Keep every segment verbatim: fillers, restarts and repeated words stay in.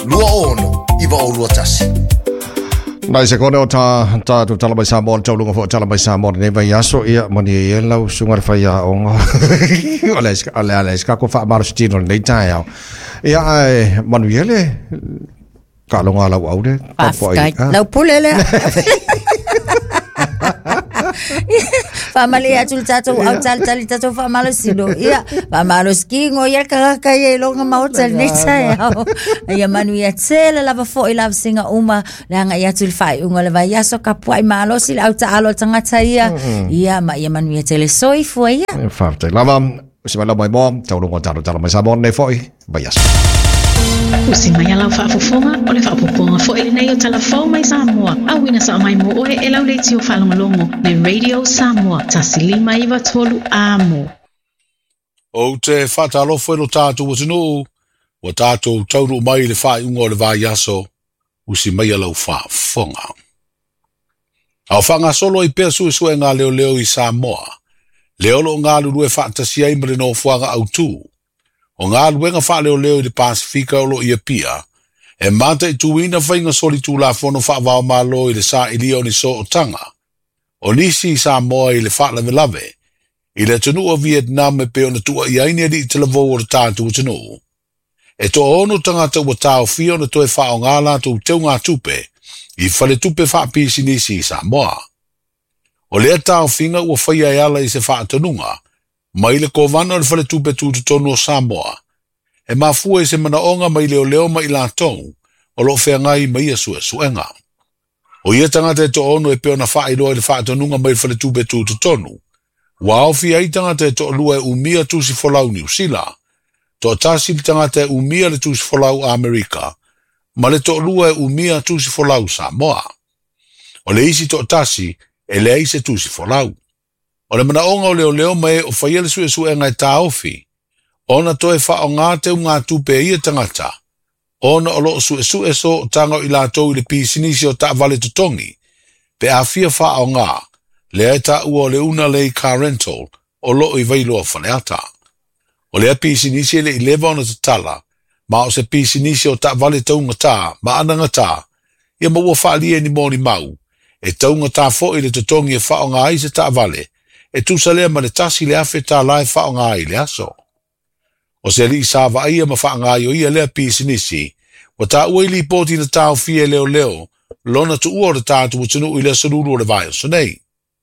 lua ono, iwa o lua tasi. Nai se kone o ta ta tu tala mai Samoa tau lunga fo tala mai Samoa ne vai aso ia mani e lau sunga fai a onga. Ole ole ole ska ko fa maro stino nei tai au. Ia ai manu ele ka longa lau au de. Lau pulele. Famali atul tato au tal tal tato famalo sino ia famalo skingo ia ka ka ia longa mau tal ni sai au ia manu ia tsela lava fo i lava singa uma langa ia tul fai unga lava ia so ka puai malo sil au taalo tanga ia ia ma ia manu ia tele soi fo ia fa te lava se mai mai mo tau longa talo talo mai Samoa nei foi vai aso o se mai ala fa fofonga o le fa poponga fo ele nei o telefon mai Samoa au ina sa mai mo o e lau le tio falongo le Radio Samoa tasilima iwa tolu amo o te fatalo fo lo tatu o tino o tatu tauru mai le fa ungo le vai aso o se mai ala fa fonga au fanga solo i pesu su nga leo leo i Samoa leo lo nga lu e fa tasia i mre no fuanga au tu o ngā luenga wha leo leo i le Pasifika o lo ia pia, e mata i tuina whainga soli tū la whono wha wao malo i le sa ili o ni so o tanga. O nisi i Samoa i le wha lave lave, i le tunu o Vietnam e pe o na tua i aini adi i te lavo o le tātu o tunu. E to ono tangata ua tāo fio na toe wha o ngā lātou teu ngā tupe, i whale tupe wha pisi nisi i Samoa. O lea tāo finga ua whaia e ala i se wha atanunga, mai le kovana le fale tupe tu tonu o Samoa. E mafua i se manaonga mai leo leo mai la tong, o lo fea ngai mai a sue suenga. O ia tangata e to ono e peo na faa iloa le faa tonunga mai le fale tupe tu tonu. Wa ofi ai tangata e to lua e umia tu si folau New Zealand. To tasi le tangata e umia le tu si folau Amerika, ma le to lua e umia tu si folau Samoa. O le isi to tasi e le aise tu si folau. O le manaonga o leo leo mai o whaiele sue sue ngai tā ofi. Ona toe wha o ngā teu ngā tupe ia tangata. Ona o lo sue sue so o tanga o i lātou i le pisinisi o tā vale tutongi. Pe a fia wha o ngā. Le ai tā ua o le una lei car rental o lo i vailoa whaneata. O le a pisinisi le i lewa ona tatala. Ma o se pisinisi o tā vale taunga tā, ma ananga tā. Ia maua wha lia ni mōni mau. E taunga tā fo i le tutongi e wha o ngā i se tā vale. E tu sa lea ma le tasi le afe tā lai wha o ngā i le aso. O se li sa wa ia ma wha ngā i o ia lea pisinisi, wa tā ua ili poti na tāo fie leo leo, lona tu ua o le tātu o tunu i le saruru o le vai o sonei.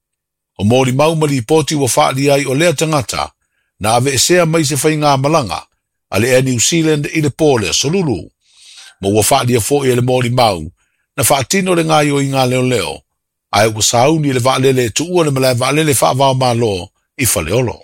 O mōri mau ma li poti wa wha li ai o lea tangata, na ave e sea mai se whai ngā malanga, a le e New Zealand i le pō lea saruru. Mo wa wha li a fo i le mōri mau, na wha tino le ngā i o i ngā leo leo, ai o sauni le vaalele tu ua le malai vaalele wha vao malo i whaleolo.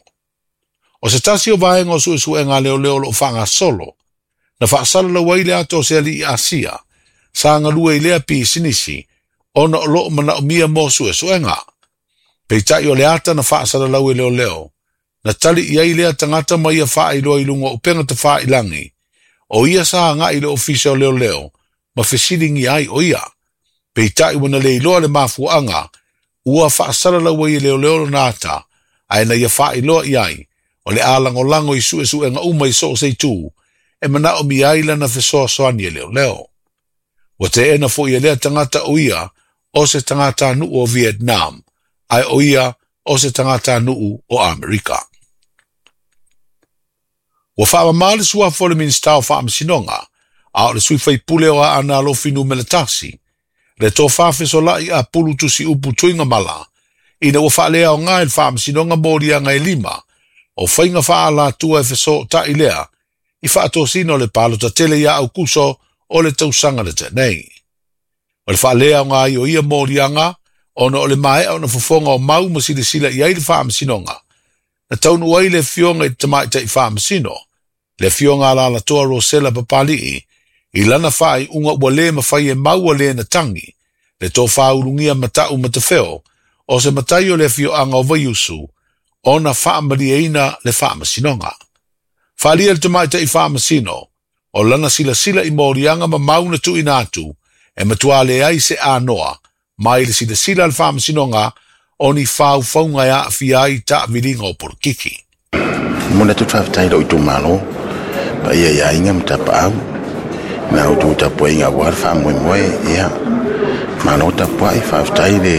O se tasi o vaenga o sue sue ngā leo leo lo whanga solo, na wha salala waile ato se ali i Asia, sa ngā lua i lea pi sinisi, ona o lo mana o mia mo sue sue ngā. Pei tai o le ata na wha salala ue leo leo, na tali i ai lea tangata mai a wha i loa i lunga o penga te wha i langi, o ia sa ngā i le ofisa o leo leo, ma fesiringi ai o ia. Pei tai wana le iloa le mafuanga, ua wha salala wai leo leo nata, ai na ia wha iloa i ai, o le alango lango i sue sue nga umai so o sei tu, e mana o mi aila na fesoa soani e leo leo. Wa te ena fo i lea tangata o ia, o se tangata nuu o Vietnam, ai o ia o se tangata nuu o Amerika. Wa wha mamale sua fole minstao wha amsinonga, a o le sui fai pule o a ana lo finu meletasi, le tō whawhiso lai a pulu tusi upu tuinga mala, ina ua whaalea o ngai whaam sinonga mōri a ngai lima, o whainga whaala tua e wheso ta i lea, i whaato sino le palo ta tele ia au kuso o le tausanga le te nei. O le whaalea o ngai o ia mōri anga, ona o le mae au na fufonga o mau masile sila i ai le whaam sinonga, na taunu ai le fionga i tamai ta i whaam sino, le fionga ala la toa Rosella Papalii, I lana whai unga ua le mawhai e maua le na tangi, le tō whaurungia matau matawheo, o se matai o le fio anga o vaiusu, o na whaamari eina le whaamasinonga. Whalia le tamaita i whaamasino, o lana sila sila i morianga ma mauna tu inatu, e matua le ai se anoa, mai le sila sila le whaamasinonga, o ni whau whaunga a fiai ta viringa o porkiki. Muna tu whaftai lo i tu malo, pa ia ia inga mtapa au, na o tu tapu inga war fa mo mo ia ma no tapu ai fa tai de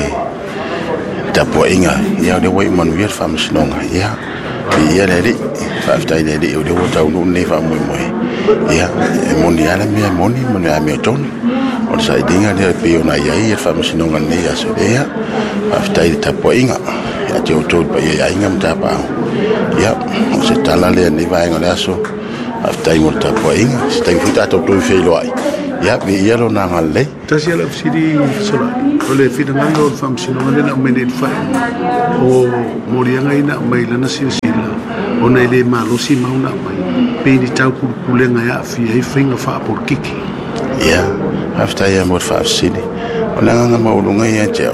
tapu inga ia de wai man wir fa msnonga ia ia le ri fa tai de de o de o tau no ne fa mo mo ia mondial me moni mo na me ton o sai dinga de pe ona ia ia fa msnonga ne ia so ia fa tai tapu inga ia te o to pa ia inga mtapa ia o se tala le ni va inga laso after mo tapu inga stai futa to to fe lo ai ya vi yelo na ngale tasi ala fsiri sola ole fina ngalo fam sino ngale na menit fa o morianga ina mai lana sila ona ile malusi mauna mai pe di tau kulenga ya fi ai finga fa por kiki ya after ya mo fa fsiri ona nga maulunga ya chao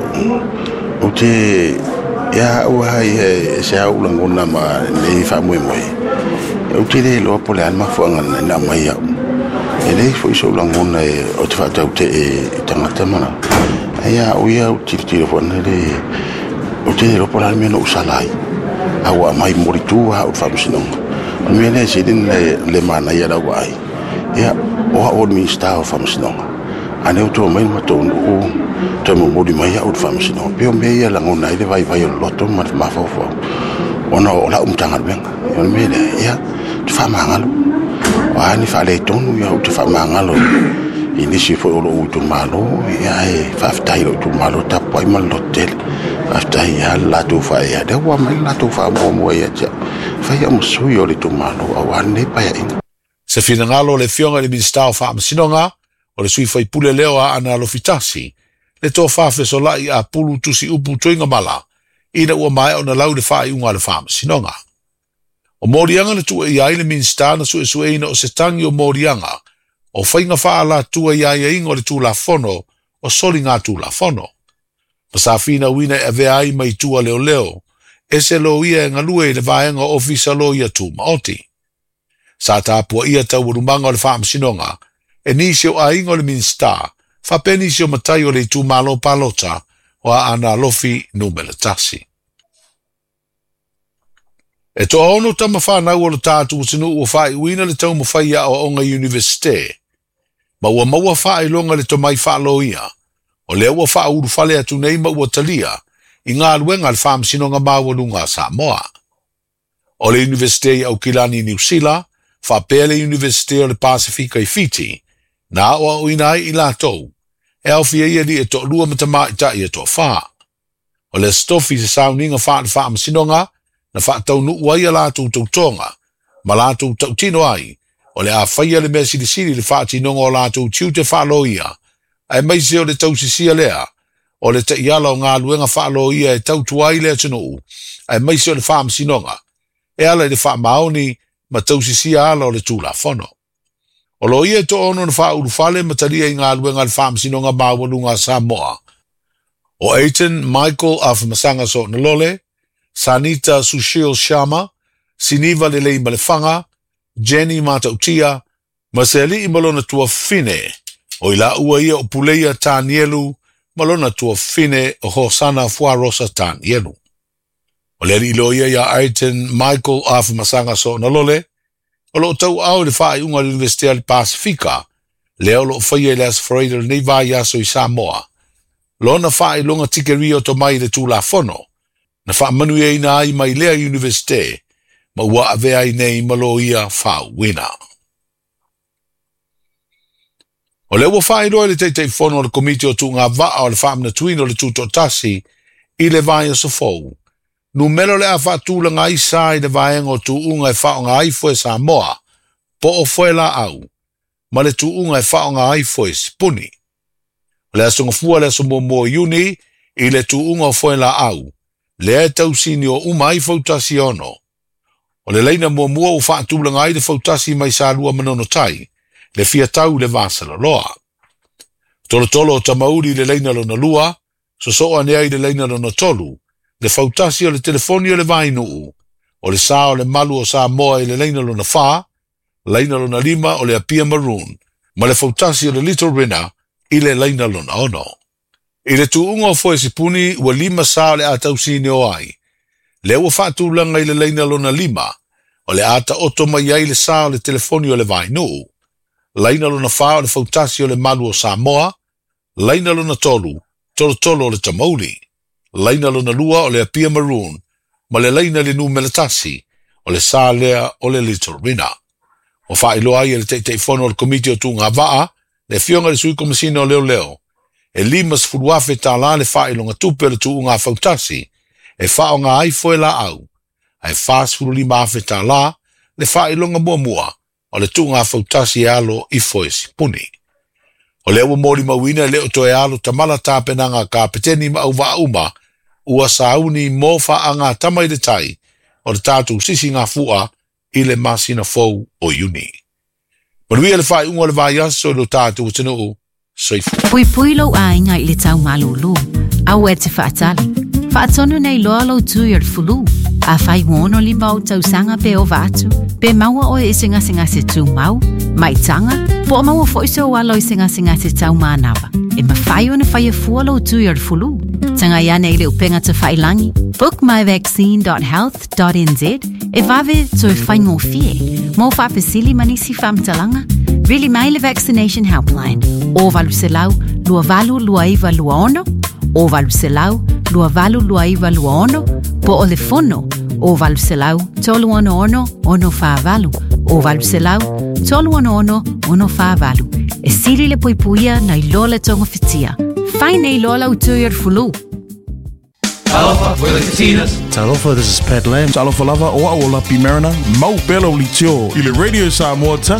uti ya wa hai se au langona ma le fa mo mo uti le lo pole alma fo ngana na mai ya ele foi so langona e o te fata te e tangata mana aya o ia uti telefone le uti lo pole alma no salai awa mai moritu ha o fa msino o me ne se din le le mana ya la wai ya o o mi sta o fa msino ane o mai ma to o to mo modi mai ya o fa msino pe o me ya langona ile vai vai lo to ma ma fo fo ona o la umtanga benga o me ne ya tu fa mangalo ani fa le tonu ya tu fa mangalo ini si fo lo tu malo ya e fa tai lo tu malo ta poi mal hotel fa tai ya la tu fa ya de wa mai la tu fa mo mo ya ja fa ya mo su yo le tu malo awani pa ya inga se fina ngalo le fionga le minister fa msinonga o le sui fai pule leo a ana lo fitasi le to fa fe so la ia pulu tu si upu toinga mala ina ua mai ona lau le fa i unga le fa msinonga. O morianga le tua ia ile minsta na su su ina o se tangi o morianga o fainga faa la tua ia ia ingo le tu la fono o soli ngā tu la fono. Pasafina wina e vea ai mai tua leo leo e se lo ia e ngalue le vaenga ofisa lo ia tu maoti. Sa tāpua ia tau urumanga o le faa msinonga e nisi o a ingo le minsta fa penisi o matai o le tu malo palota o a ana lofi numele tasi. E to ono tama whanau o le tātu sinu ua whai uina le tau mawhaia o onga universite. Ma ua maua whai longa le to mai whalo ia. O le ua wha uru whale atu nei ma ua talia i ngā luenga le wham sino ngā maua Samoa. O le universite au Kilani New Zealand, whapea le universite o le Pasifika i Fiti, na oa uina ai i lātou. E au fia ia li e to lua matama i ta i e to wha. O le stofi se sauninga wha le wham sino ngā, na whaatau nu uai a lātou tautonga, ma lātou tautino ai, o le a whaia le mea siri siri le whaatinonga o lātou tiu te whaaloia, ai maise o le tausisia lea, o le ta iala o ngā luenga whaaloia e tautu ai lea tunu, ai maise o le whaamsinonga, e ala le whaamaoni ma tausisia ala o le tūla whono. O lo ia to ono na whauru whale ma taria i ngā luenga le whaamsinonga māwalunga Samoa. O Aiton Michael Afamasanga so Nalole, Sanita Sushil Sharma, Siniva Lelei Malefanga, Jenny Matautia, Maseli Malona tua fine, o ila ua ia o puleia Tanielu, Malona tua fine o Hosana Fuarosa Tanielu. O leri iloia ia Aiton Michael Afamasanga so Nalole, o lo tau au le whaai unga l'Universitea le Pasifika, leo lo whaia le asfareida le neiva yaso i Samoa. Lona whaai longa tikerio to mai le tūla whono, na wha manu e ina ai mai lea universite, ma ua ave ai nei malo ia wha wina. O le ua wha iloa le teitei whono o le komite o tu ngā vaa o le wha amna tuino le tuto tasi i le vai o sofou. Nu melo le a wha tūla ngā isa i le vaenga o tu unga e wha o ngā aifo e Samoa, po o foe la au, ma le tu unga e wha o ngā aifo e Spuni. O le asonga fua le aso mō iuni i le tu unga o foe la au, le e tausini o uma i fautasi ono. O le leina mua mua o whaatula ngai le fautasi mai sa lua manono tai, le fia tau le vasala loa. Tolo tolo o tamauri le leina lo na lua, so so anea i le leina lo na tolu, le fautasi o le telefoni o le vainuu, o le sa o le malu o Samoa i le leina lo na wha, leina lo na lima o le apia maroon, ma le fautasi o le Little Rina i le leina lo na ono. I le tuunga o foe sipuni ua lima sa o le atau sine o ai. Le ua whaatulanga i le leina lo na lima, o le ata oto mai ai le sa o le telefoni o le vainu. laina lona wha o le fautasi o le malu o Samoa, laina lona tolu, tolo tolo o le Tamauli, laina lona lua o le Apia Maroon, ma le laina le nu melatasi, o le sa lea o le Little Rina. O wha ilo ai e le te te fono o le komiti o tu ngā waa, le fionga le sui komasina o leo leo, e limas furuafe tā la le wha ilo ngā tupe le tu ngā fautasi, e wha o ngā aifo e la au, ai fast furu lima afe tā la, le wha ilo ngā mua mua, o le tu ngā fautasi e alo i foe si puni. O le ua mori mawina le o to e alo tamala tāpenanga ka peteni ma au wa uma, ua sauni mō wha a ngā tamai le tai, o le tātou sisi ngā fua i le masina fau o uni. Manuia le whai unga le vai aso lo tātou o tino o soifu. Pui pui lo a inga i le tau malulu, au e te whaatali. Whaatonu nei loa lo tui ar fulu, a whai wono li mau tau sanga pe o vatu, pe maua o e singa singa se tu mau, mai tanga, po o maua fo iso walo i singa singa se tau manawa. E ma whai o na whai a fua lo tui ar fulu, tanga ia nei le upenga te whai langi, book my vaccine dot health dot n z, e vave to e whai ngō fie, mō whapesili manisi whamtalanga, really mai le vaccination helpline, o valu se lau, lua valu lua iwa lua ono, o valu se lau, lua valu lua iwa lua ono, po o le fono, o valu se lau, tolu ono ono, ono wha valu, o valu se lau, tolu ono ono, ono wha valu. E siri le poipuia na i lola tonga fitia. Whai nei lola utui ar fulu. Talofa, we're the Katinas. Talofa, this is Pat Lamb. Talofa lava, oa o lapi marina, mau pelo li tio. I le Radio Samoa, tas